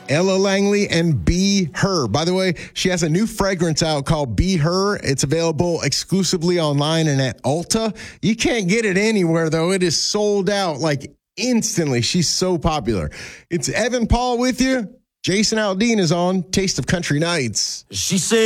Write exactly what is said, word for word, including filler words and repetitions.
Ella Langley and Be Her. By the way, she has a new fragrance out called Be Her. It's available exclusively online and at Ulta. You can't get it anywhere, though. It is sold out like instantly. She's so popular. It's Evan Paul with you. Jason Aldean is on Taste of Country Nights. She said.